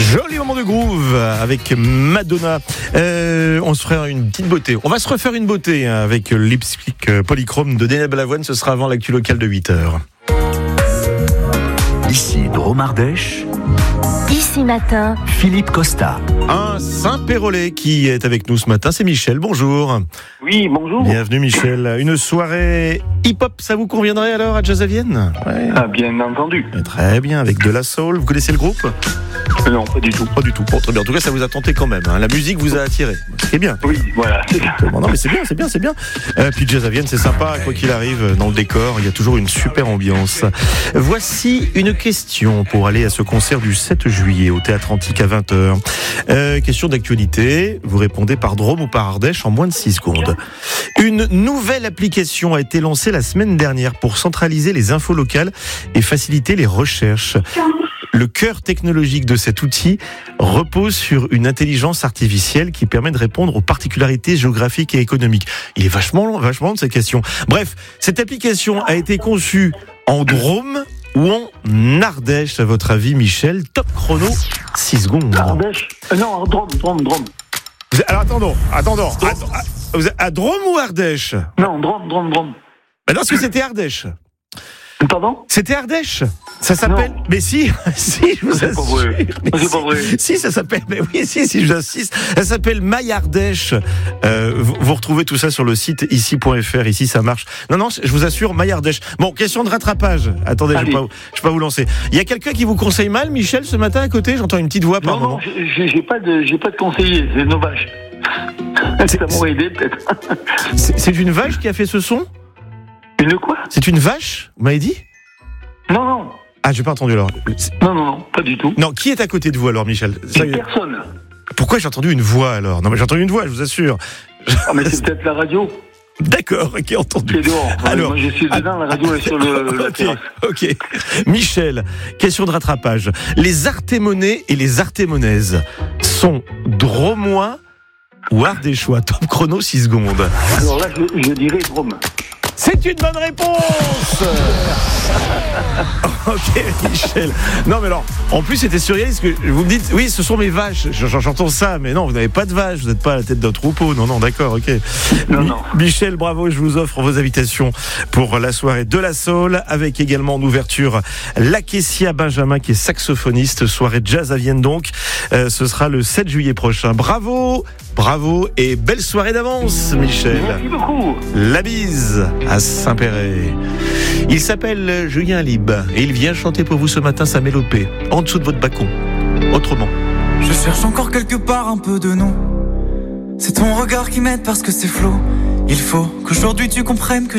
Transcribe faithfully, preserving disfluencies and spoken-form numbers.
Joli moment de groove avec Madonna. Euh, on se fera une petite beauté. On va se refaire une beauté avec Lipstick Polychrome de Déna Balavoine. Ce sera avant l'actu locale de huit heures. Ici Drôme Ardèche. Ici matin, Philippe Costa. Un Saint-Pérolet qui est avec nous ce matin, c'est Michel. Bonjour. Oui, bonjour. Bienvenue Michel. Une soirée hip-hop, ça vous conviendrait alors à Jazz à Vienne? Ouais. Ah, bien entendu. Très bien, avec de la soul. Vous connaissez le groupe? Non, pas du tout. Pas du tout. Bon, très bien. En tout cas, ça vous a tenté quand même. Hein. La musique vous a attiré. C'est bien. Oui, voilà. C'est ça. Bon, non, mais c'est bien, c'est bien, c'est bien. Euh, puis Jazz à Vienne, c'est sympa. Quoi qu'il arrive, dans le décor, il y a toujours une super ambiance. Voici une question pour aller à ce concert du sept juillet au Théâtre Antique à vingt heures. Euh, question d'actualité. Vous répondez par Drôme ou par Ardèche en moins de six secondes. Une nouvelle application a été lancée la semaine dernière pour centraliser les infos locales et faciliter les recherches. Le cœur technologique de cet outil repose sur une intelligence artificielle qui permet de répondre aux particularités géographiques et économiques. Il est vachement long, vachement long de cette question. Bref, cette application a été conçue en Drôme ou en Ardèche, à votre avis, Michel? Top chrono, six secondes. Ardèche euh, Non, Drôme, Drôme, Drôme. Vous êtes- alors attendons, attendons. Attends, à, vous êtes à Drôme ou Ardèche? Non, Drôme, Drôme, Drôme. Ben non, parce que c'était Ardèche. Pardon? C'était Ardèche. Ça s'appelle. Non. Mais si, si, je vous C'est pas assure. vrai. Mais C'est si, pas vrai. Si, ça s'appelle. Mais oui, si, si, je vous assiste. Ça s'appelle My Ardèche. Euh, vous, vous retrouvez tout ça sur le site ici point f r. Ici, ça marche. Non, non, je vous assure, My Ardèche. Bon, question de rattrapage. Attendez, je ne vais Allez. pas, je vais pas vous lancer. Il y a quelqu'un qui vous conseille mal, Michel, ce matin à côté? J'entends une petite voix par Non, non, moment. j'ai j'ai pas de, j'ai pas de conseiller, c'est nos vaches. C'est- Ça m'aurait aidé, peut-être. C'est c'est une vache qui a fait ce son? Une quoi? C'est une vache? Vous m'avez dit? Non, non, Ah, j'ai pas entendu alors. C'est- non, non, non, pas du tout. Non, qui est à côté de vous alors, Michel? C'est Sérieux. personne. Pourquoi j'ai entendu une voix alors? Non, mais j'ai entendu une voix, je vous assure. Ah, mais c'est peut-être la radio D'accord, ok, qui entendu. est dehors. Ouais, Alors, moi, je suis dedans, la radio est sur le, la ok, terrasse. ok. Michel, question de rattrapage. Les Artémonais et les Artémonaises sont dromois ou ardéchois? Top chrono, six secondes. Alors là, je, je dirais Drôme. C'est une bonne réponse. Ok, Michel. Non, mais alors, en plus, c'était surréaliste que vous me dites, oui, ce sont mes vaches. J'en- J'entends ça, mais non, vous n'avez pas de vaches, vous n'êtes pas à la tête d'un troupeau. Non, non, d'accord, ok. Non, Mi- non. Michel, bravo, je vous offre vos invitations pour la soirée de la Soul, avec également en ouverture Lakecia Benjamin, qui est saxophoniste. Soirée jazz à Vienne, donc. Euh, ce sera le sept juillet prochain. Bravo, bravo, et belle soirée d'avance, Michel. Merci beaucoup. La bise à Saint-Péret. Il s'appelle Julien Lib et il vient chanter pour vous ce matin sa mélopée en dessous de votre bacon. Autrement. Je cherche encore quelque part un peu de nous. C'est ton regard qui m'aide parce que c'est flou. Il faut qu'aujourd'hui tu comprennes que